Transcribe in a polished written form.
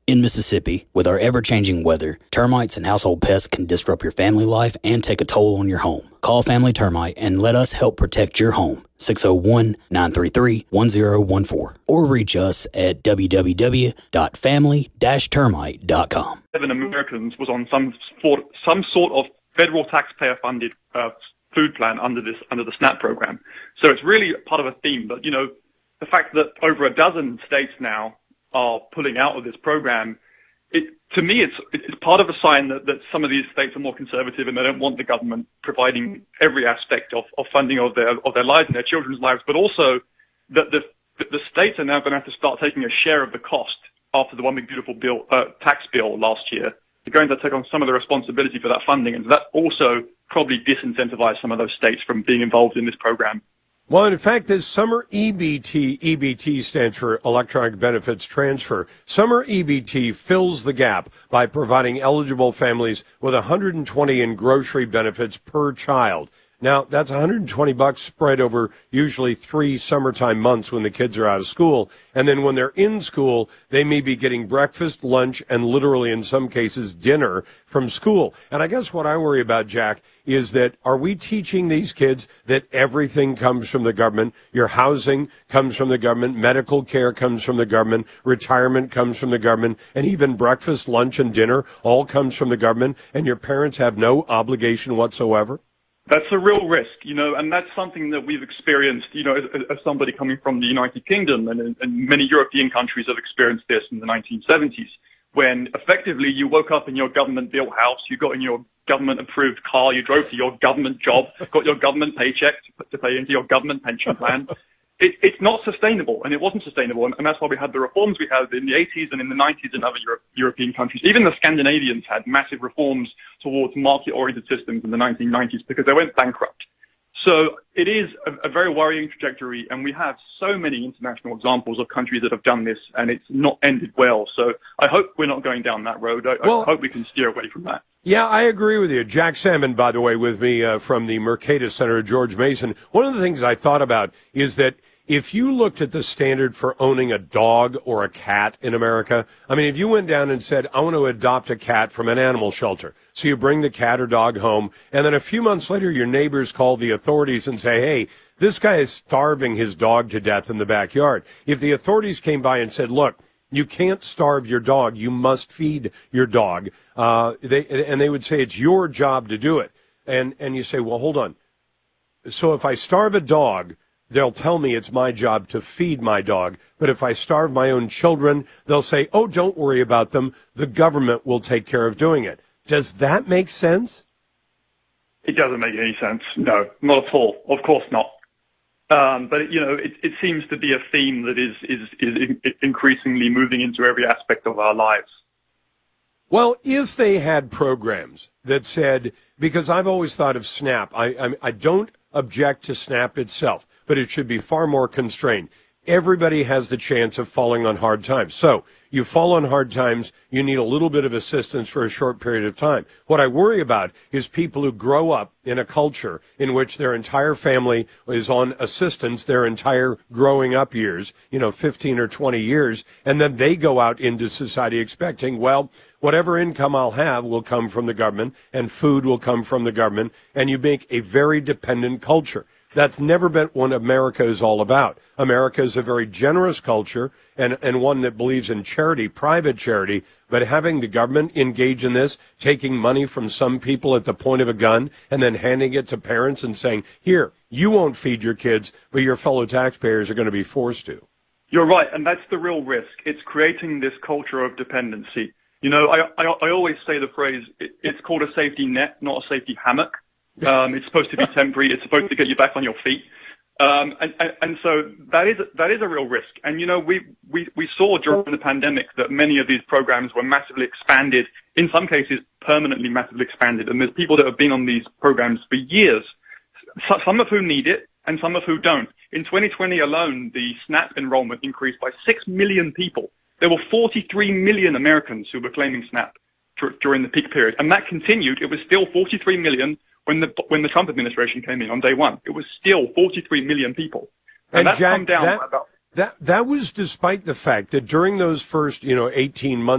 In Mississippi, with our ever-changing weather, termites and household pests can disrupt your family life and take a toll on your home. Call Family Termite and let us help protect your home. 601-933-1014. Or reach us at www.family-termite.com. 7 Americans was on some sort of federal taxpayer-funded food plan under the SNAP program. So it's really part of a theme. But, you know, the fact that over a dozen states now are pulling out of this program, to me, it's part of a sign that some of these states are more conservative and they don't want the government providing every aspect of funding of their lives and their children's lives, but also that the states are now going to have to start taking a share of the cost after the One Big Beautiful Bill tax bill last year. They're going to take on some of the responsibility for that funding, and that also probably disincentivized some of those states from being involved in this program. Well, in fact, this summer EBT stands for Electronic Benefits Transfer. Summer EBT fills the gap by providing eligible families with $120 in grocery benefits per child. Now, that's $120 spread over usually 3 summertime months when the kids are out of school. And then when they're in school, they may be getting breakfast, lunch, and literally in some cases dinner from school. And I guess what I worry about, Jack, is that are we teaching these kids that everything comes from the government? Your housing comes from the government, medical care comes from the government, retirement comes from the government, and even breakfast, lunch, and dinner all comes from the government, and your parents have no obligation whatsoever? That's a real risk, you know, and that's something that we've experienced, you know, as somebody coming from the United Kingdom, and many European countries have experienced this in the 1970s, when effectively you woke up in your government-built house, you got in your government-approved car, you drove to your government job, got your government paycheck to pay into your government pension plan. It's not sustainable, and it wasn't sustainable, and that's why we had the reforms we had in the 80s and in the 90s in other European countries. Even the Scandinavians had massive reforms towards market-oriented systems in the 1990s because they went bankrupt. So it is a very worrying trajectory, and we have so many international examples of countries that have done this, and it's not ended well. So I hope we're not going down that road. I hope we can steer away from that. Yeah, I agree with you. Jack Salmon, by the way, with me from the Mercatus Center, George Mason. One of the things I thought about is that if you looked at the standard for owning a dog or a cat in America, I mean, if you went down and said, I want to adopt a cat from an animal shelter, so you bring the cat or dog home, and then a few months later your neighbors call the authorities and say, hey, this guy is starving his dog to death in the backyard. If the authorities came by and said, look, you can't starve your dog, you must feed your dog, they would say it's your job to do it. And you say, well, hold on. So if I starve a dog, they'll tell me it's my job to feed my dog. But if I starve my own children, they'll say, oh, don't worry about them. The government will take care of doing it. Does that make sense? It doesn't make any sense. No, not at all. Of course not. But, you know, it seems to be a theme that is increasingly moving into every aspect of our lives. Well, if they had programs that said, because I've always thought of SNAP, I don't object to SNAP itself, but it should be far more constrained. Everybody has the chance of falling on hard times. So you fall on hard times, you need a little bit of assistance for a short period of time. What I worry about is people who grow up in a culture in which their entire family is on assistance their entire growing up years, 15 or 20 years, and then they go out into society expecting, well, whatever income I'll have will come from the government, and food will come from the government, and you make a very dependent culture. That's never been what America is all about. America is a very generous culture and one that believes in charity, private charity, but having the government engage in this, taking money from some people at the point of a gun and then handing it to parents and saying, here, you won't feed your kids, but your fellow taxpayers are going to be forced to. You're right, and that's the real risk. It's creating this culture of dependency. I always say the phrase, it's called a safety net, not a safety hammock. It's supposed to be temporary. It's supposed to get you back on your feet. And so that is a real risk. And, we saw during the pandemic that many of these programs were massively expanded, in some cases permanently massively expanded. And there's people that have been on these programs for years, some of whom need it and some of who don't. In 2020 alone, the SNAP enrollment increased by 6 million people. There were 43 million Americans who were claiming SNAP during the peak period. And that continued. It was still 43 million when the Trump administration came in on day one. It was still 43 million people. And that's Jack, come down about... That was despite the fact that during those first, 18 months,